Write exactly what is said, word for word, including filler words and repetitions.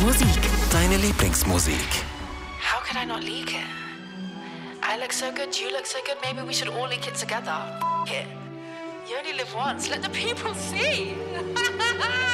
Musik. Deine Lieblingsmusik. How could I not leak it? I look so good, you look so good, maybe we should all leak it together. F- it. You only live once, let the people see.